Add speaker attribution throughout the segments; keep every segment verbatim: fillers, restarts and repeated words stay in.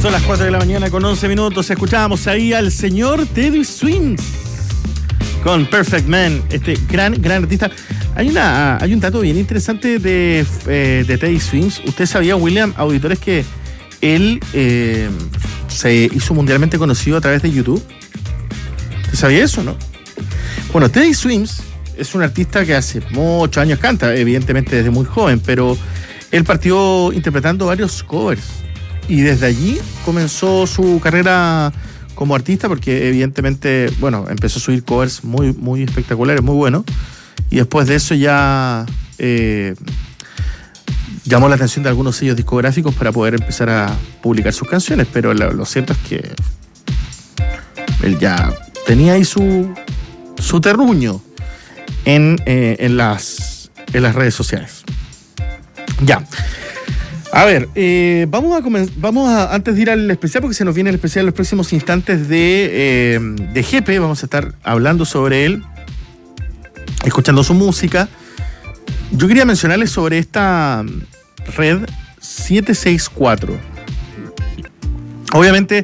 Speaker 1: Son las cuatro de la mañana con once minutos. Escuchábamos ahí al señor Teddy Swims con Perfect Man, este gran, gran artista. Hay una, hay un dato bien interesante de, eh, de Teddy Swims. ¿Usted sabía, William, auditores, que él eh, se hizo mundialmente conocido a través de YouTube? ¿Usted sabía eso, no? Bueno, Teddy Swims es un artista que hace muchos años canta, evidentemente desde muy joven, pero él partió interpretando varios covers y desde allí comenzó su carrera como artista, porque evidentemente, bueno, empezó a subir covers muy, muy espectaculares, muy buenos, y después de eso ya eh, llamó la atención de algunos sellos discográficos para poder empezar a publicar sus canciones, pero lo, lo cierto es que él ya tenía ahí su, su terruño en, eh, en, las, en las redes sociales. Ya. A ver, eh, vamos a comenzar, vamos a, antes de ir al especial, porque se nos viene el especial en los próximos instantes de, eh, de Jepe, vamos a estar hablando sobre él, escuchando su música. Yo quería mencionarles sobre esta red siete seis cuatro. Obviamente,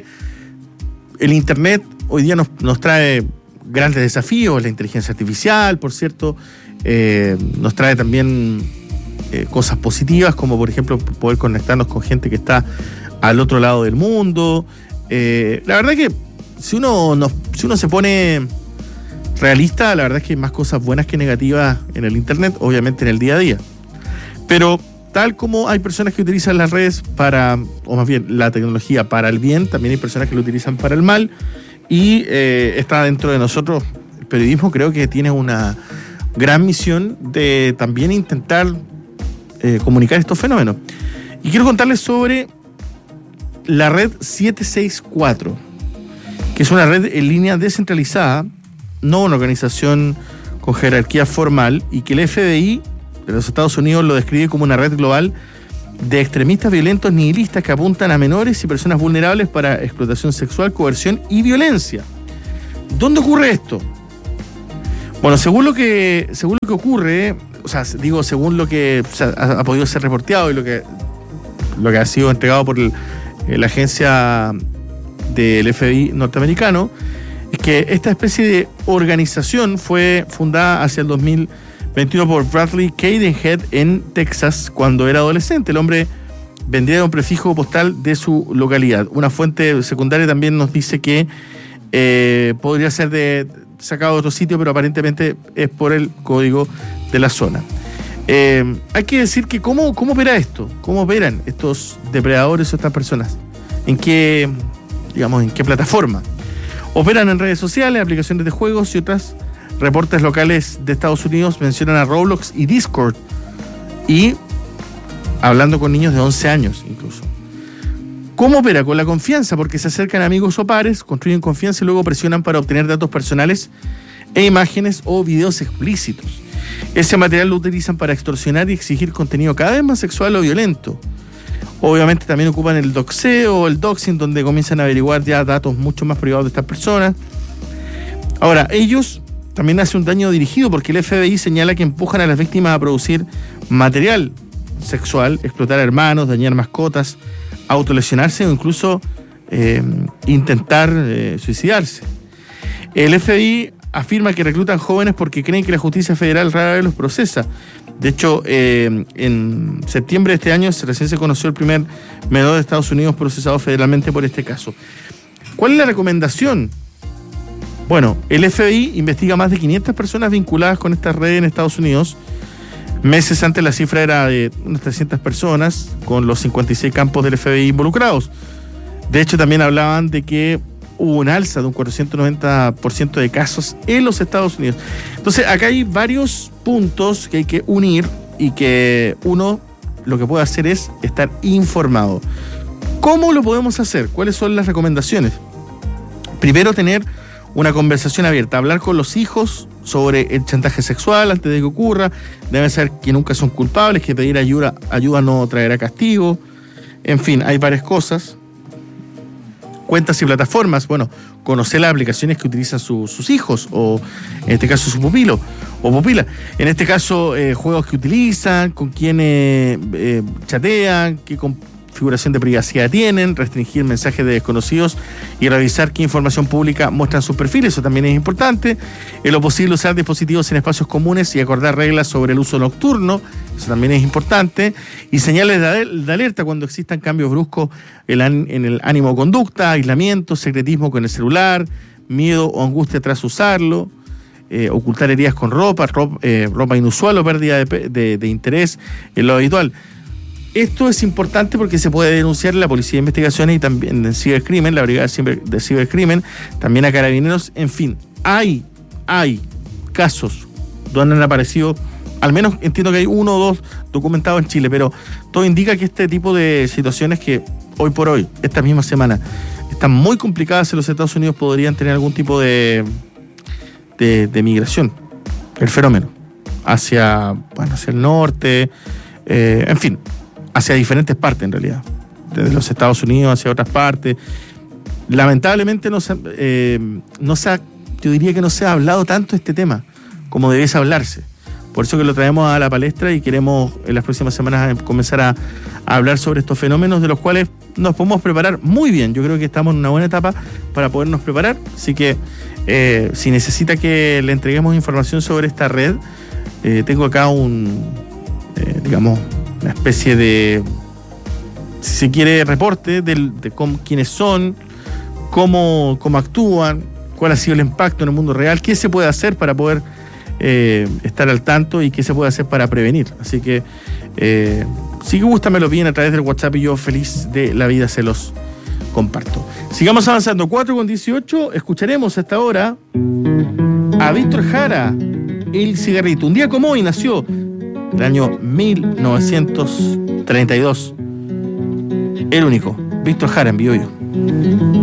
Speaker 1: el Internet hoy día nos, nos trae grandes desafíos, la inteligencia artificial, por cierto, eh, nos trae también Eh, cosas positivas, como por ejemplo poder conectarnos con gente que está al otro lado del mundo. Eh, la verdad que si uno, no, si uno se pone realista, la verdad es que hay más cosas buenas que negativas en el Internet, obviamente en el día a día. Pero tal como hay personas que utilizan las redes para, o más bien la tecnología para el bien, también hay personas que lo utilizan para el mal, y eh, está dentro de nosotros. El periodismo creo que tiene una gran misión de también intentar Eh, comunicar estos fenómenos. Y quiero contarles sobre la red siete seis cuatro, que es una red en línea descentralizada, no una organización con jerarquía formal, y que el F B I de los Estados Unidos lo describe como una red global de extremistas violentos nihilistas que apuntan a menores y personas vulnerables para explotación sexual, coerción y violencia. ¿Dónde ocurre esto? Bueno, según lo que, según lo que ocurre, o sea, digo, según lo que o sea, ha, ha podido ser reporteado y lo que, lo que ha sido entregado por el, la agencia del F B I norteamericano, es que esta especie de organización fue fundada hacia el dos mil veintiuno por Bradley Cadenhead en Texas cuando era adolescente. El hombre vendría de un prefijo postal de su localidad. Una fuente secundaria también nos dice que eh, podría ser de sacado de otro sitio, pero aparentemente es por el código de la zona. Eh, hay que decir que cómo, cómo opera esto, cómo operan estos depredadores o estas personas, en qué, digamos, en qué plataforma. Operan en redes sociales, aplicaciones de juegos y otras. Reportes locales de Estados Unidos mencionan a Roblox y Discord, y hablando con niños de once años incluso. ¿Cómo opera? Con la confianza, porque se acercan amigos o pares, construyen confianza y luego presionan para obtener datos personales e imágenes o videos explícitos. Ese material lo utilizan para extorsionar y exigir contenido cada vez más sexual o violento. Obviamente también ocupan el doxeo o el doxing, donde comienzan a averiguar ya datos mucho más privados de estas personas. Ahora, ellos también hacen un daño dirigido, porque el F B I señala que empujan a las víctimas a producir material sexual, explotar a hermanos, dañar mascotas, autolesionarse o incluso eh, intentar eh, suicidarse. El F B I afirma que reclutan jóvenes porque creen que la justicia federal rara vez los procesa. De hecho, eh, en septiembre de este año recién se conoció el primer menor de Estados Unidos procesado federalmente por este caso. ¿Cuál es la recomendación? Bueno, el F B I investiga más de quinientas personas vinculadas con esta red en Estados Unidos. Meses antes la cifra era de unas trescientas personas, con los cincuenta y seis campos del F B I involucrados. De hecho, también hablaban de que hubo un alza de un cuatrocientos noventa por ciento de casos en los Estados Unidos. Entonces, acá hay varios puntos que hay que unir, y que uno lo que puede hacer es estar informado. ¿Cómo lo podemos hacer? ¿Cuáles son las recomendaciones? Primero, tener una conversación abierta, hablar con los hijos sobre el chantaje sexual antes de que ocurra. Deben saber que nunca son culpables, que pedir ayuda, ayuda no traerá castigo. En fin, hay varias cosas. Cuentas y plataformas, bueno, conocer las aplicaciones que utilizan su, sus hijos, o en este caso su pupilo o pupila. En este caso, eh, juegos que utilizan, con quién eh, eh, chatean, qué, configuración de privacidad tienen, restringir mensajes de desconocidos y revisar qué información pública muestran sus perfiles, eso también es importante. En lo posible usar dispositivos en espacios comunes y acordar reglas sobre el uso nocturno, eso también es importante. Y señales de, de alerta cuando existan cambios bruscos en el ánimo o conducta, aislamiento, secretismo con el celular, miedo o angustia tras usarlo. Eh, ocultar heridas con ropa, ropa, eh, ropa inusual o pérdida de, de, de interés en lo habitual. Esto es importante porque se puede denunciar en la Policía de Investigaciones y también en Cibercrimen, la Brigada de Cibercrimen, también a Carabineros. En fin, hay, hay casos donde han aparecido, al menos entiendo que hay uno o dos documentados en Chile, pero todo indica que este tipo de situaciones que hoy por hoy, esta misma semana, están muy complicadas en los Estados Unidos, podrían tener algún tipo de... De, de migración, el fenómeno, hacia, bueno, hacia el norte, eh, en fin, hacia diferentes partes en realidad, desde los Estados Unidos hacia otras partes. Lamentablemente no se, eh, no se ha, yo diría que no se ha hablado tanto de este tema como debiese hablarse. Por eso que lo traemos a la palestra y queremos en las próximas semanas comenzar a, a hablar sobre estos fenómenos de los cuales nos podemos preparar muy bien. Yo creo que estamos en una buena etapa para podernos preparar, así que Eh, si necesita que le entreguemos información sobre esta red, eh, tengo acá un, eh, digamos, una especie de, si se quiere, reporte de, de cómo, quiénes son, cómo, cómo actúan, cuál ha sido el impacto en el mundo real, qué se puede hacer para poder eh, estar al tanto y qué se puede hacer para prevenir. Así que, eh, si gusta, me lo piden a través del WhatsApp y yo feliz de la vida se los comparto. Sigamos avanzando. cuatro con dieciocho, escucharemos hasta ahora a Víctor Jara, El Cigarrito. Un día como hoy nació, el año mil novecientos treinta y dos. El único, Víctor Jara en Biobío.